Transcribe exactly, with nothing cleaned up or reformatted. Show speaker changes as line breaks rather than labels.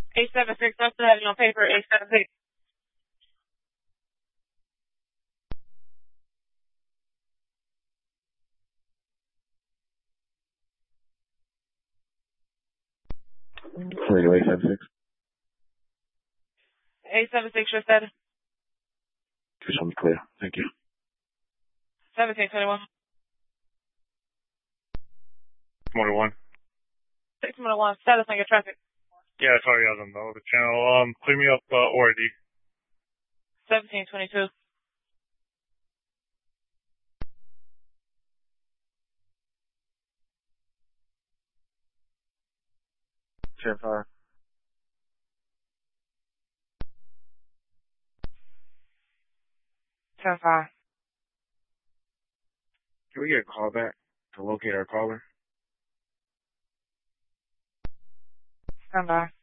eight seven six, I still have you on paper, eight seven six.
Radio eight seven six.
eight seven six, your status.
Just want to be clear. Thank you.
seventeen twenty-one.
twenty-one.
six one, status on your traffic.
Yeah, sorry, I don't know the channel. Um, clean me up, uh, O R D.
seventeen twenty-two.
ten five.
ten five.
Can we get a call back to locate our caller?
Stand by.